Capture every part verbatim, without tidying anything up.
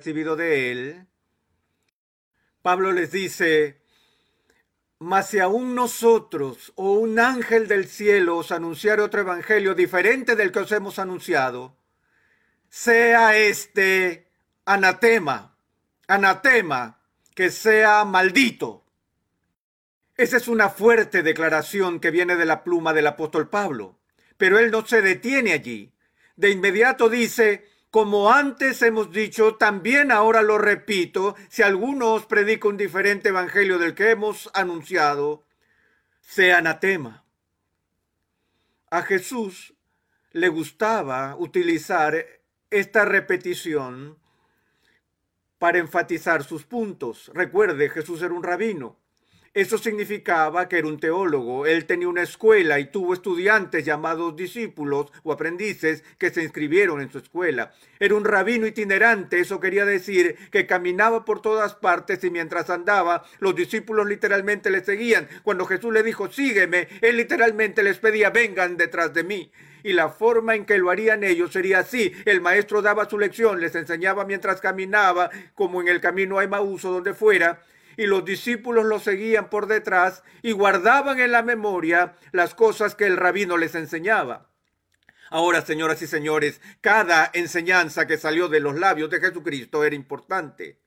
recibido de él, Pablo les dice: mas si aún nosotros o un ángel del cielo os anunciare otro evangelio diferente del que os hemos anunciado, sea este anatema, anatema, que sea maldito. Esa es una fuerte declaración que viene de la pluma del apóstol Pablo, pero él no se detiene allí. De inmediato dice: como antes hemos dicho, también ahora lo repito, si alguno os predica un diferente evangelio del que hemos anunciado, sea anatema. A Jesús le gustaba utilizar esta repetición para enfatizar sus puntos. Recuerde, Jesús era un rabino. Eso significaba que era un teólogo. Él tenía una escuela y tuvo estudiantes llamados discípulos o aprendices que se inscribieron en su escuela. Era un rabino itinerante. Eso quería decir que caminaba por todas partes y mientras andaba, los discípulos literalmente le seguían. Cuando Jesús le dijo: sígueme, él literalmente les pedía: vengan detrás de mí. Y la forma en que lo harían ellos sería así: el maestro daba su lección, les enseñaba mientras caminaba, como en el camino a Emaús o donde fuera, y los discípulos lo seguían por detrás y guardaban en la memoria las cosas que el rabino les enseñaba. Ahora, señoras y señores, cada enseñanza que salió de los labios de Jesucristo era importante.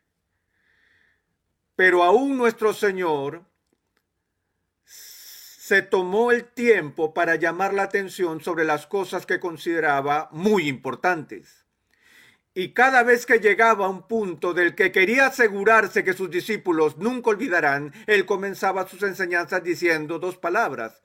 Pero aún nuestro Señor se tomó el tiempo para llamar la atención sobre las cosas que consideraba muy importantes. Y cada vez que llegaba a un punto del que quería asegurarse que sus discípulos nunca olvidarán, él comenzaba sus enseñanzas diciendo dos palabras.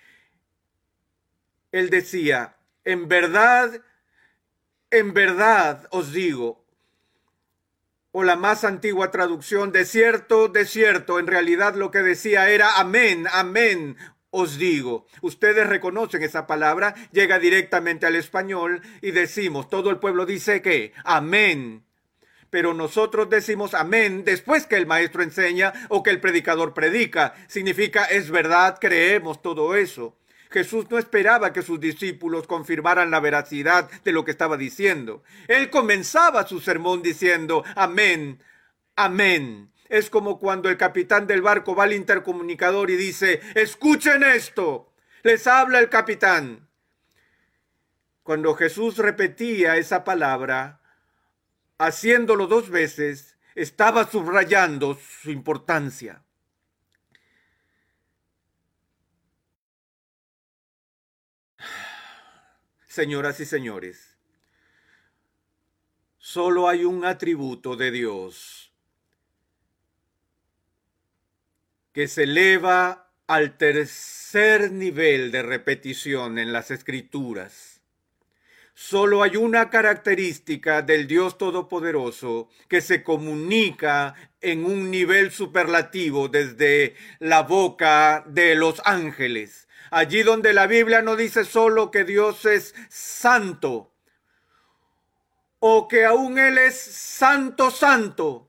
Él decía: en verdad, en verdad os digo. O la más antigua traducción: de cierto, de cierto. En realidad lo que decía era: amén, amén os digo. Ustedes reconocen esa palabra, llega directamente al español y decimos, todo el pueblo dice que amén. Pero nosotros decimos amén después que el maestro enseña o que el predicador predica. Significa: es verdad, creemos todo eso. Jesús no esperaba que sus discípulos confirmaran la veracidad de lo que estaba diciendo. Él comenzaba su sermón diciendo: amén, amén. Es como cuando el capitán del barco va al intercomunicador y dice: escuchen esto. Les habla el capitán. Cuando Jesús repetía esa palabra, haciéndolo dos veces, estaba subrayando su importancia. Señoras y señores, solo hay un atributo de Dios que se eleva al tercer nivel de repetición en las Escrituras. Solo hay una característica del Dios Todopoderoso que se comunica en un nivel superlativo desde la boca de los ángeles. Allí donde la Biblia no dice solo que Dios es santo o que aún Él es santo, santo,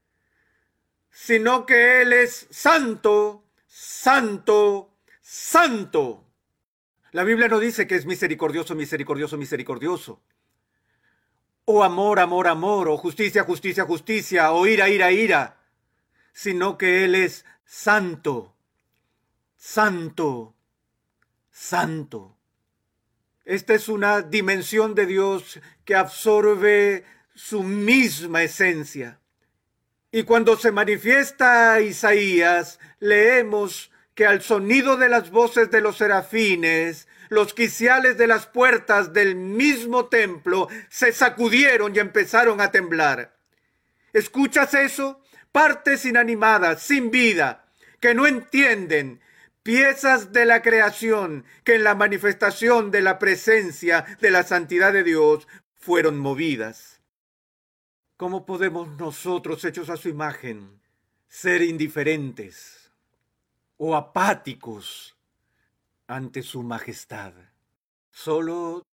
sino que Él es santo, santo, santo. La Biblia no dice que es misericordioso, misericordioso, misericordioso. O amor, amor, amor, o justicia, justicia, justicia, o ira, ira, ira. Sino que Él es santo, santo, santo. Esta es una dimensión de Dios que absorbe su misma esencia. Y cuando se manifiesta Isaías, leemos que al sonido de las voces de los serafines, los quiciales de las puertas del mismo templo se sacudieron y empezaron a temblar. ¿Escuchas eso? Partes inanimadas, sin vida, que no entienden, piezas de la creación que en la manifestación de la presencia de la santidad de Dios fueron movidas. ¿Cómo podemos nosotros, hechos a su imagen, ser indiferentes o apáticos ante su majestad? Solo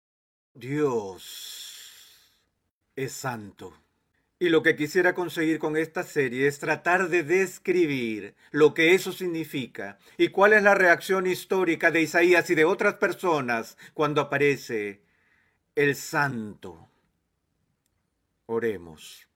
Dios es santo. Y lo que quisiera conseguir con esta serie es tratar de describir lo que eso significa y cuál es la reacción histórica de Isaías y de otras personas cuando aparece el santo. Oremos.